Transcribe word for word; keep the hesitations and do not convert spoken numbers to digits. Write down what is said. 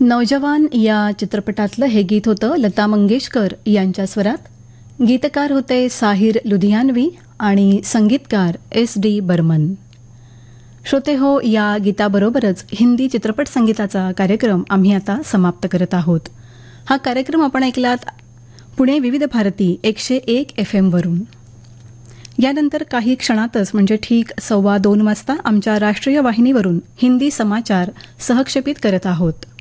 नौजवान या चित्रपटातलं हे गीत होतं लता मंगेशकर यांच्या स्वरात. गीतकार होते साहिर लुधियानवी आणि संगीतकार एस डी बर्मन. श्रोते हो, या गीताबरोबरच हिंदी चित्रपट संगीताचा कार्यक्रम आम्ही आता समाप्त करत आहोत. हा कार्यक्रम आपण ऐकलात पुणे विविध भारती एकशे एक एफ एमवरून. यानंतर काही क्षणातच म्हणजे ठीक सव्वा दोन वाजता आमच्या राष्ट्रीय वाहिनीवरून हिंदी समाचार सहक्षेपित करत आहोत.